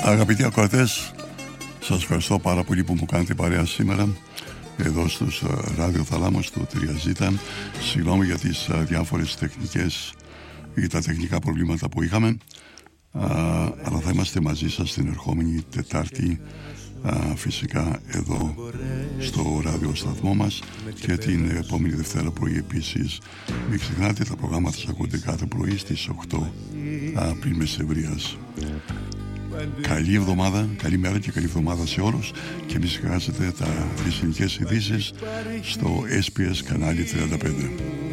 Αγαπητοί ακροατές, σας ευχαριστώ πάρα πολύ που μου κάνετε παρέα σήμερα εδώ στους ραδιοθαλάμους του 3Z. Συγγνώμη για τις διάφορες τεχνικές ή τα τεχνικά προβλήματα που είχαμε, αλλά θα είμαστε μαζί σας την ερχόμενη Τετάρτη, φυσικά εδώ στο ραδιοσταθμό μας, και την επόμενη Δευτέρα πρωί επίσης. Μην ξεχνάτε, τα προγράμματα σας ακούνται κάθε πρωί στις 8 πριν μεσημβρίας. Καλή εβδομάδα, καλή μέρα και καλή εβδομάδα σε όλους, και μην ξεχάσετε τις ελληνικές ειδήσεις στο SPS κανάλι 35.